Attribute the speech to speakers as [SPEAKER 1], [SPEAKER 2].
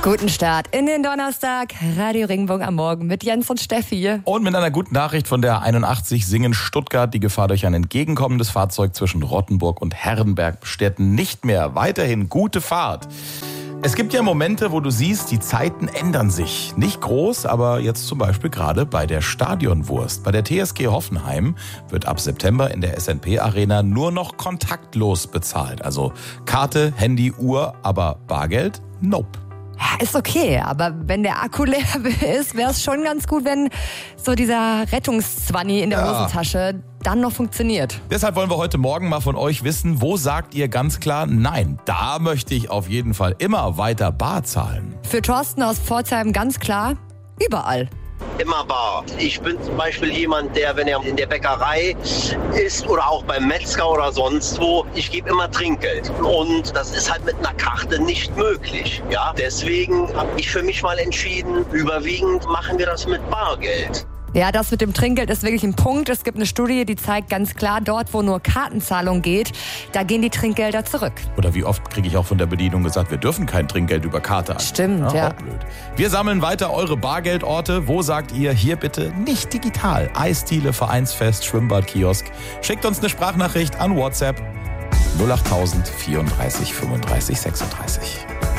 [SPEAKER 1] Guten Start in den Donnerstag. Radio Ringbogen am Morgen mit Jens und Steffi.
[SPEAKER 2] Und mit einer guten Nachricht von der 81 Singen-Stuttgart. Die Gefahr durch ein entgegenkommendes Fahrzeug zwischen Rottenburg und Herrenberg besteht nicht mehr. Weiterhin gute Fahrt. Es gibt ja Momente, wo du siehst, die Zeiten ändern sich. Nicht groß, aber jetzt zum Beispiel gerade bei der Stadionwurst. Bei der TSG Hoffenheim wird ab September in der SNP-Arena nur noch kontaktlos bezahlt. Also Karte, Handy, Uhr, aber Bargeld? Nope.
[SPEAKER 1] Ja, ist okay, aber wenn der Akku leer ist, wäre es schon ganz gut, wenn so dieser Rettungszwanni in der Hosentasche dann noch funktioniert.
[SPEAKER 2] Deshalb wollen wir heute Morgen mal von euch wissen, wo sagt ihr ganz klar, nein, da möchte ich auf jeden Fall immer weiter bar zahlen.
[SPEAKER 1] Für Thorsten aus Pforzheim ganz klar, überall.
[SPEAKER 3] Immer bar. Ich bin zum Beispiel jemand, der, wenn er in der Bäckerei ist oder auch beim Metzger oder sonst wo, ich gebe immer Trinkgeld. Und das ist halt mit einer Karte nicht möglich. Ja? Deswegen habe ich für mich mal entschieden, überwiegend machen wir das mit Bargeld.
[SPEAKER 1] Ja, das mit dem Trinkgeld ist wirklich ein Punkt. Es gibt eine Studie, die zeigt ganz klar, dort, wo nur Kartenzahlung geht, da gehen die Trinkgelder zurück.
[SPEAKER 2] Oder wie oft kriege ich auch von der Bedienung gesagt, wir dürfen kein Trinkgeld über Karte an.
[SPEAKER 1] Stimmt, ja.
[SPEAKER 2] Auch blöd. Wir sammeln weiter eure Bargeldorte. Wo sagt ihr, hier bitte nicht digital? Eisdiele, Vereinsfest, Schwimmbad, Kiosk. Schickt uns eine Sprachnachricht an WhatsApp 08000 34 35 36.